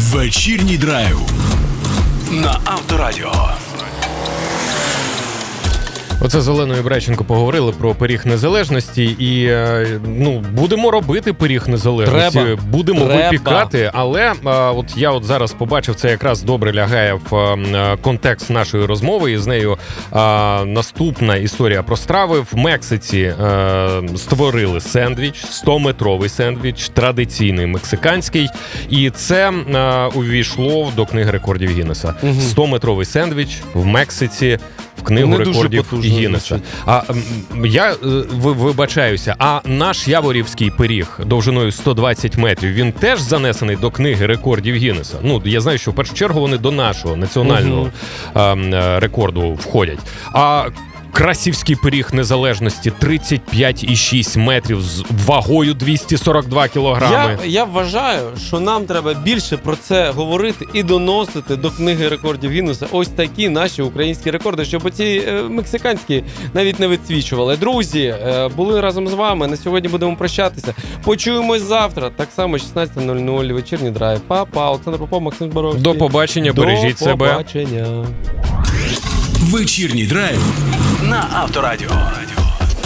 Вечірній драйв на Авторадіо. Оце з Оленою Брайченко поговорили про пиріг незалежності і, будемо робити пиріг незалежності, будемо випікати, але от я зараз побачив, це якраз добре лягає в контекст нашої розмови, і з нею наступна історія про страви. В Мексиці створили сендвіч, 100-метровий сендвіч, традиційний мексиканський, і це увійшло до книги рекордів Гіннеса. 100-метровий сендвіч в Мексиці в книгу рекордів Гіннеса. Я вибачаюся, а наш яворівський пиріг довжиною 120 метрів, він теж занесений до книги рекордів Гіннеса? Я знаю, що в першу чергу вони до нашого національного рекорду входять. А красівський пиріг незалежності 35,6 метрів з вагою 242 кілограми. Я вважаю, що нам треба більше про це говорити і доносити до книги рекордів Гіннеса ось такі наші українські рекорди, щоб оці мексиканські навіть не відсвічували. Друзі, були разом з вами. На сьогодні будемо прощатися. Почуємось завтра. Так само 16:00. Вечірній драйв. Па-па. Олександр Попов, Максим Зборовський. До побачення. Бережіть себе. До побачення. Вечірній драйв на Авторадіо.